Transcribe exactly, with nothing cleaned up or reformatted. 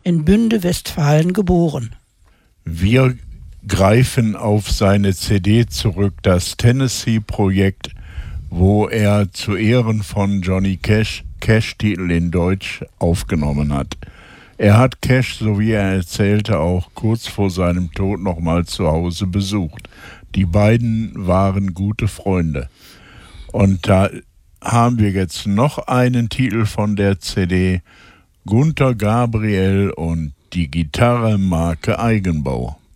in Bünde, Westfalen, geboren. Wir greifen auf seine C D zurück, das Tennessee-Projekt, wo er zu Ehren von Johnny Cash Cash-Titel in Deutsch aufgenommen hat. Er hat Cash, so wie er erzählte, auch kurz vor seinem Tod nochmal zu Hause besucht. Die beiden waren gute Freunde. Und da haben wir jetzt noch einen Titel von der C D, Gunter Gabriel und die Gitarre Marke Eigenbau.